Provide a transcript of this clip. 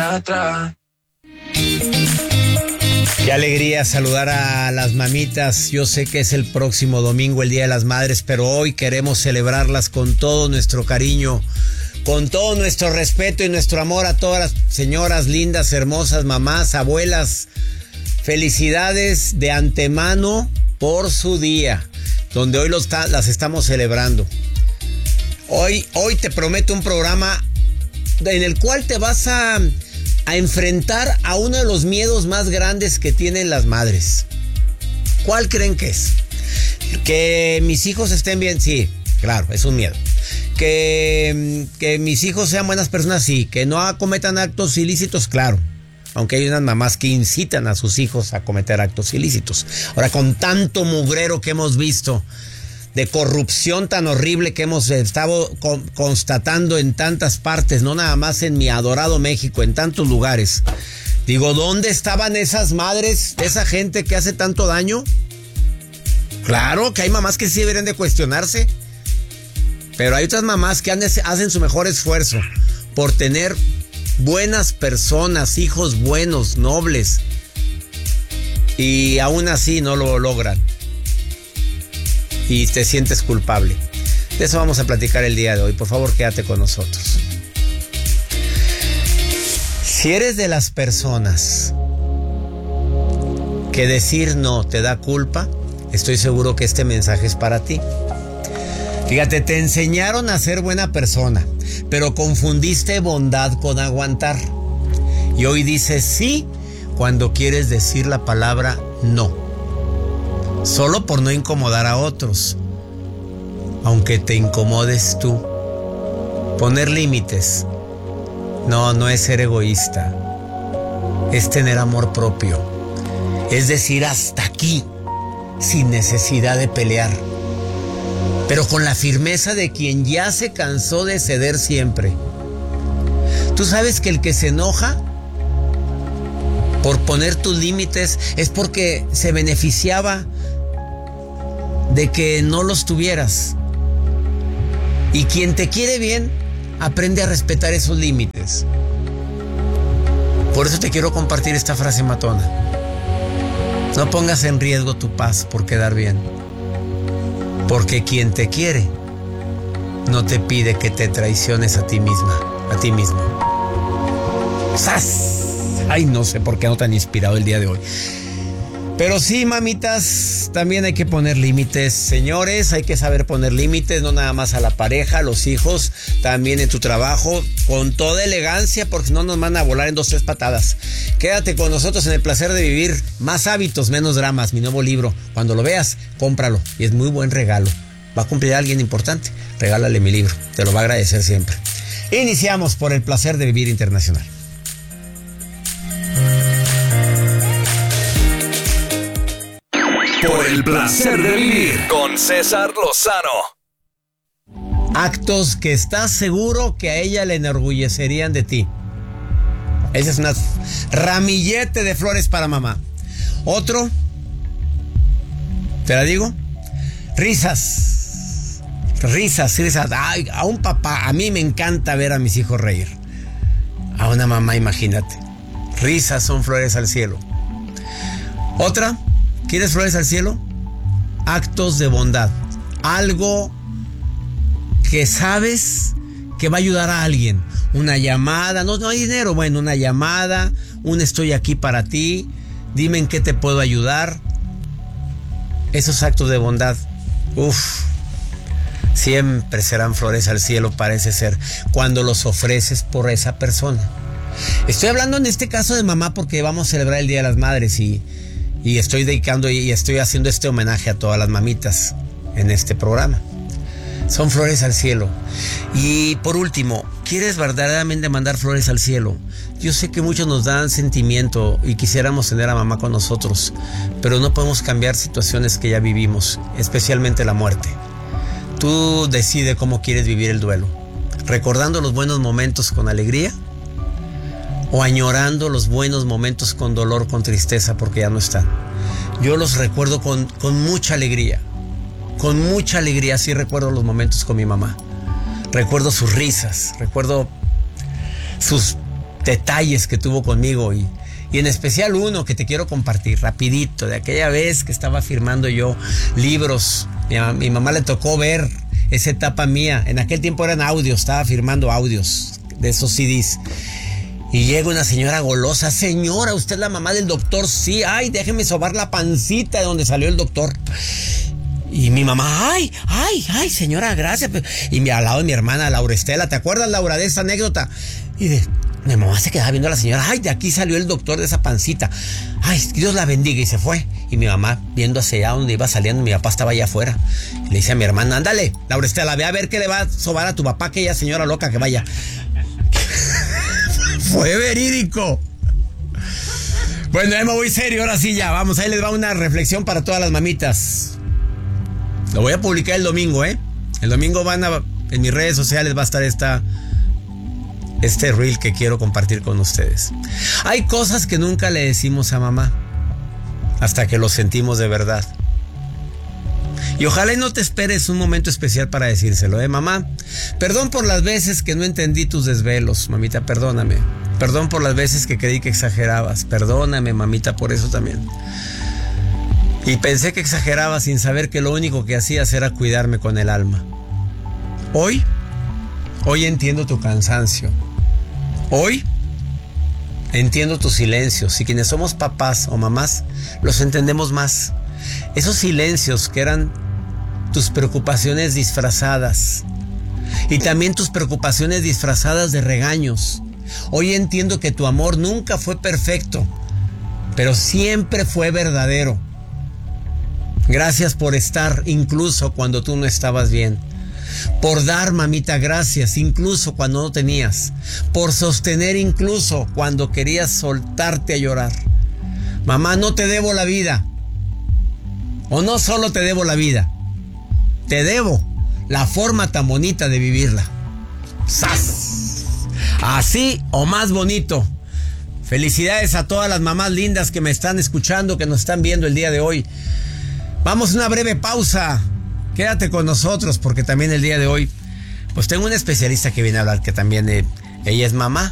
hacia atrás. Qué alegría saludar a las mamitas. Yo sé que es el próximo domingo, el Día de las Madres, pero hoy queremos celebrarlas con todo nuestro cariño, con todo nuestro respeto y nuestro amor a todas las señoras lindas, hermosas, mamás, abuelas. Felicidades de antemano por su día, donde hoy las estamos celebrando. Hoy te prometo un programa en el cual te vas a enfrentar a uno de los miedos más grandes que tienen las madres. ¿Cuál creen que es? Que mis hijos estén bien, sí, claro, es un miedo. Que mis hijos sean buenas personas, sí. Que no cometan actos ilícitos, claro. Aunque hay unas mamás que incitan a sus hijos a cometer actos ilícitos. Ahora, con tanto mugrero que hemos visto, de corrupción tan horrible que hemos estado constatando en tantas partes, no nada más en mi adorado México, en tantos lugares. Digo, ¿dónde estaban esas madres, esa gente que hace tanto daño? Claro que hay mamás que sí deberían de cuestionarse, pero hay otras mamás que hacen su mejor esfuerzo por tener buenas personas, hijos buenos, nobles, y aún así no lo logran. Y te sientes culpable. De eso vamos a platicar el día de hoy. Por favor, quédate con nosotros. Si eres de las personas que decir no te da culpa, estoy seguro que este mensaje es para ti. Fíjate, te enseñaron a ser buena persona, pero confundiste bondad con aguantar. Y hoy dices sí cuando quieres decir la palabra no. Solo por no incomodar a otros, aunque te incomodes tú. Poner límites no es ser egoísta, es tener amor propio, es decir hasta aquí, sin necesidad de pelear, pero con la firmeza de quien ya se cansó de ceder siempre. Tú sabes que el que se enoja por poner tus límites es porque se beneficiaba de que no los tuvieras. Y quien te quiere bien aprende a respetar esos límites. Por eso te quiero compartir esta frase matona: no pongas en riesgo tu paz por quedar bien, porque quien te quiere no te pide que te traiciones a ti misma, a ti mismo. ¡Sas! Ay, no sé por qué no tan inspirado el día de hoy. Pero sí, mamitas, también hay que poner límites. Señores, hay que saber poner límites, no nada más a la pareja, a los hijos, también en tu trabajo, con toda elegancia, porque si no nos van a volar en 2, 3 patadas. Quédate con nosotros en El Placer de Vivir. Más hábitos, menos dramas, mi nuevo libro. Cuando lo veas, cómpralo. Y es muy buen regalo. Va a cumplir a alguien importante. Regálale mi libro. Te lo va a agradecer siempre. Iniciamos por El Placer de Vivir Internacional. Por el placer de vivir con César Lozano. Actos que estás seguro que a ella le enorgullecerían de ti. Esa es una ramillete de flores para mamá. Otro, ¿te la digo? Risas. Ay, a un papá, a mí me encanta ver a mis hijos reír. A una mamá, imagínate. Risas son flores al cielo. Otra, ¿quieres flores al cielo? Actos de bondad. Algo que sabes que va a ayudar a alguien. Una llamada, no hay dinero, bueno, una llamada, un estoy aquí para ti, dime en qué te puedo ayudar. Esos actos de bondad, siempre serán flores al cielo, parece ser, cuando los ofreces por esa persona. Estoy hablando en este caso de mamá porque vamos a celebrar el Día de las Madres y estoy dedicando y estoy haciendo este homenaje a todas las mamitas en este programa. Son flores al cielo. Y por último, ¿quieres verdaderamente mandar flores al cielo? Yo sé que muchos nos dan sentimiento y quisiéramos tener a mamá con nosotros, pero no podemos cambiar situaciones que ya vivimos, especialmente la muerte. Tú decides cómo quieres vivir el duelo, recordando los buenos momentos con alegría o añorando los buenos momentos con dolor, con tristeza porque ya no están. Yo los recuerdo con mucha alegría. Con mucha alegría, sí recuerdo los momentos con mi mamá. Recuerdo sus risas, recuerdo sus detalles que tuvo conmigo y en especial uno que te quiero compartir rapidito, de aquella vez que estaba firmando yo libros. Mi mamá le tocó ver esa etapa mía. En aquel tiempo eran audios, estaba firmando audios de esos CDs. Y llega una señora golosa. Señora, ¿usted es la mamá del doctor? Sí, ay, déjeme sobar la pancita de donde salió el doctor. Y mi mamá, ay, señora, gracias. Y al lado de mi hermana, Laura Estela, ¿te acuerdas, Laura, de esta anécdota? Y mi mamá se quedaba viendo a la señora, ay, de aquí salió el doctor de esa pancita. Ay, Dios la bendiga, y se fue. Y mi mamá, viendo hacia allá donde iba saliendo, mi papá estaba allá afuera. Y le dice a mi hermana, ándale, Laura Estela, ve a ver qué le va a sobar a tu papá, aquella señora loca que vaya. Fue verídico. Bueno, ya me voy serio, ahora sí ya, vamos, ahí les va una reflexión para todas las mamitas. Lo voy a publicar el domingo, ¿eh? El domingo en mis redes sociales va a estar este reel que quiero compartir con ustedes. Hay cosas que nunca le decimos a mamá hasta que lo sentimos de verdad. Y ojalá y no te esperes un momento especial para decírselo, mamá. Perdón por las veces que no entendí tus desvelos, mamita, perdóname. Perdón por las veces que creí que exagerabas. Perdóname, mamita, por eso también. Y pensé que exagerabas sin saber que lo único que hacías era cuidarme con el alma. Hoy entiendo tu cansancio. Hoy entiendo tus silencios. Y quienes somos papás o mamás, los entendemos más. Esos silencios que eran tus preocupaciones disfrazadas. Y también tus preocupaciones disfrazadas de regaños. Hoy entiendo que tu amor nunca fue perfecto, pero siempre fue verdadero. Gracias por estar incluso cuando tú no estabas bien. Por dar, mamita, gracias, incluso cuando no tenías. Por sostener incluso cuando querías soltarte a llorar. Mamá, no te debo la vida. O no solo te debo la vida, te debo la forma tan bonita de vivirla. ¡Sas! Así o más bonito. Felicidades a todas las mamás lindas que me están escuchando, que nos están viendo el día de hoy. Vamos a una breve pausa. Quédate con nosotros porque también el día de hoy pues tengo una especialista que viene a hablar que también ella es mamá